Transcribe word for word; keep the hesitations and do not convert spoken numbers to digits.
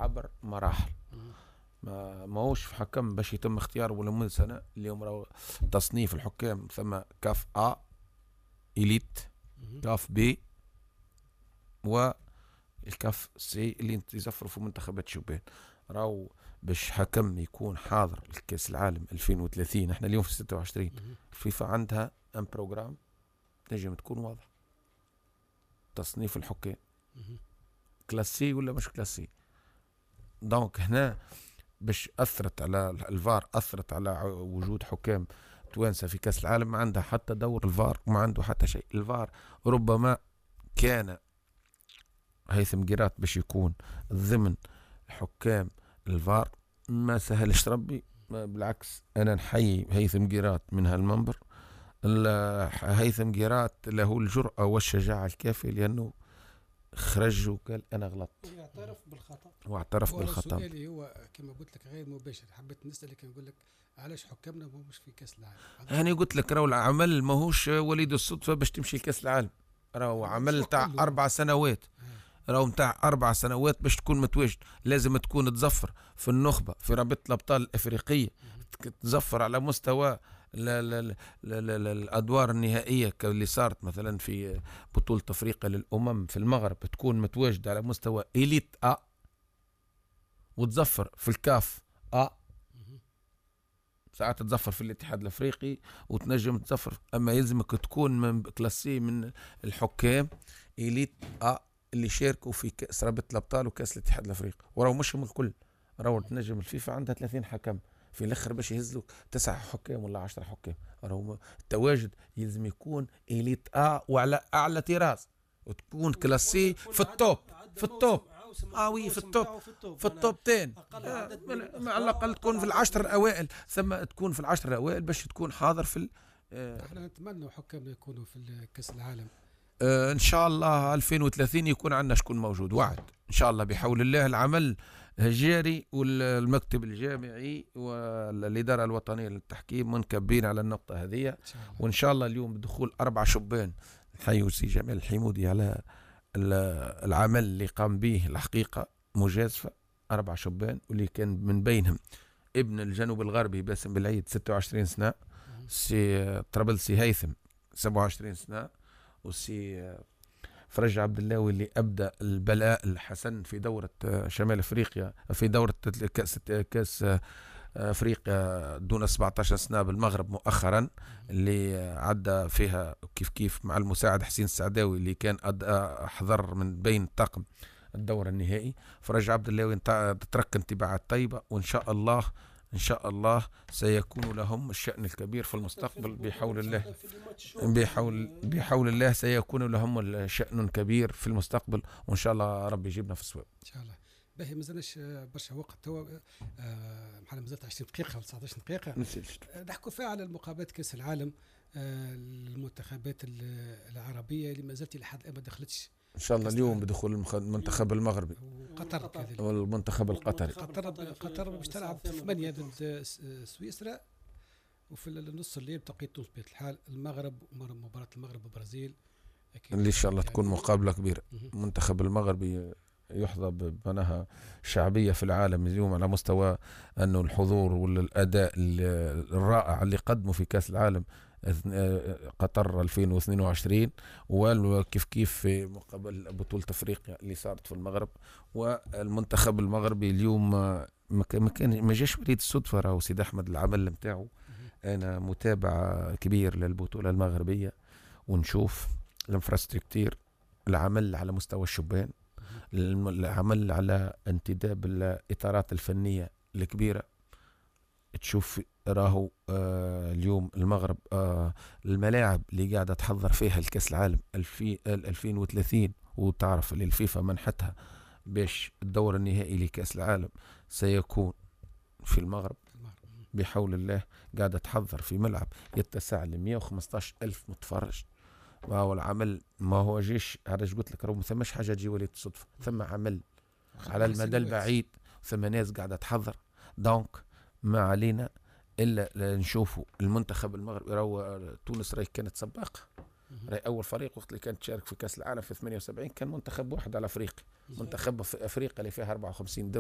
عبر مراحل. ما ماهوش في حكم باش يتم اختياره لمدة سنة. اليوم راهو تصنيف الحكام ثم كاف أ إليت، كاف بي، والكاف سي اللي يزفروا في منتخبات شبان. راهو باش حكم يكون حاضر الكاس العالم ألفين وثلاثين، احنا اليوم في ستة وعشرين، الفيفا عندها ان بروجرام تنجم تكون واضح. تصنيف الحكام كلاسي ولا مش كلاسي. دونك هنا باش اثرت على الفار، اثرت على وجود حكام توانسه في كاس العالم. ما عندها حتى دور الفار، ما عنده حتى شيء. الفار ربما كان هيثم جيرات باش يكون ضمن حكام الفار، ما سهلش ربي. بالعكس انا نحيي هيثم جيرات من هالمنبر. هيثم جيرات له الجرأة والشجاعة الكافية لأنه خرج وقال أنا غلط، واعترف بالخطأ واعترف بالخطأ. سؤالي هو كما قلت لك غير مباشر، حبيت نسألك نقول لك علاش حكامنا ما مش في كأس العالم؟ أنا قلت لك راهو العمل ماهوش وليد الصدفة باش تمشي لكأس العالم. راهو عمل تاع أربع سنوات، راهو متاع أربع سنوات باش تكون متواجد. لازم تكون تزفر في النخبة في رابطة الأبطال الأفريقية، تزفر على مستوى لا لا لا لا لا الأدوار النهائية اللي صارت مثلا في بطولة أفريقيا للأمم في المغرب، تكون متواجد على مستوى إليت أ، وتزفر في الكاف أ، ساعات تزفر في الاتحاد الأفريقي وتنجم تزفر. أما يلزمك تكون من كلاسي من الحكام إليت أ اللي شاركوا في كأس رابطة الأبطال وكأس الاتحاد الأفريقي. وراو مش هم الكل، راهو تنجم الفيفا عندها ثلاثين حكم في الاخر باش يهزلوا تسع حكام ولا عشرة حكام. راهو التواجد يلزم يكون إليت أ وعلى أعلى طراز، وتكون كلاسي في التوب في التوب اه وي في التوب في التوب تين، على الأقل تكون في العشر الأوائل، ثم تكون في العشر الأوائل باش تكون حاضر في اه. احنا نتمنى حكامنا يكونوا في كأس العالم آه ان شاء الله ألفين وثلاثين يكون عندنا شكون موجود. وعد ان شاء الله بحول الله. العمل جاري، والمكتب الجامعي والإدارة الوطنية للتحكيم منكبين على النقطة هذه. وإن شاء الله اليوم بدخول أربع شبان، نحيي سي جمال الحمودي على العمل اللي قام به، الحقيقة مجازفة. أربع شبان واللي كان من بينهم ابن الجنوب الغربي باسم بالعيد ستة وعشرين سنة، سي طرابلسي هيثم سبعة وعشرين سنة، وسي فرج عبد الله واللي أبدأ البلاء الحسن في دورة شمال أفريقيا، في دورة كأس كأس أفريقيا دون سبعة عشر سنة بالمغرب مؤخرا، اللي عدى فيها كيف كيف مع المساعد حسين السعداوي اللي كان أحضر من بين طاقم الدورة النهائي. فرج عبد الله تترك انطباعات طيبة، وإن شاء الله إن شاء الله سيكون لهم الشأن الكبير في المستقبل بحول الله. بحول بحول الله سيكون لهم شأن كبير في المستقبل، وإن شاء الله ربي يجيبنا في الصواب إن شاء الله. باهي مازالناش برشا وقت توا، محل مازالت عشرين دقيقة ولا تسعة عشر دقيقة نحكوا فيها على المقابلات كأس العالم، المنتخبات العربية اللي مازالت إلى حد الآن ما دخلتش ان شاء الله اليوم بدخول المنتخب المغربي قطر كذلك والمنتخب القطري. قطر قطر باش تلعب في ثمانية ضد سويسرا، وفي النص الليل بتوقيت تونس بطبيعة الحال المغرب، مباراة المغرب والبرازيل اللي ان شاء الله تكون مقابلة كبيرة. المنتخب المغربي يحظى بمنها شعبية في العالم اليوم على مستوى انه الحضور والاداء الرائع اللي قدمه في كأس العالم قطر ألفين واثنين وعشرين، وكيف كيف في مقابل بطولة أفريقيا اللي صارت في المغرب. والمنتخب المغربي اليوم ما كان ما جاش وليد الصدفة، راهو سيد أحمد العمل نتاعو. أنا متابع كبير للبطولة المغربية، ونشوف الانفراستركتير، العمل على مستوى الشبان، العمل على انتداب الإطارات الفنية الكبيرة. تشوف راهو آه اليوم المغرب آه الملاعب اللي قاعدة تحضر فيها الكاس العالم ألفين وثلاثين، وتعرف اللي الفيفا منحتها باش الدور النهائي لكاس العالم سيكون في المغرب بحول الله. قاعدة تحضر في ملعب يتسع ل مئة وخمسة عشر ألف متفرج. ما هو العمل ما هو جيش هذا قلت لك، ما ثماش حاجة تجي وليد الصدفة، ثم عمل على المدى البعيد، ثم ناس قاعدة تحضر. دونك ما علينا إلا نشوفوا المنتخب المغربي. راهو تونس راهي كانت سباقة، راهي أول فريق وقت اللي كانت تشارك في كأس العالم في ثمانية وسبعين كان منتخب واحد على أفريقيا، منتخب في أفريقيا اللي فيها أربعة وخمسين دولة.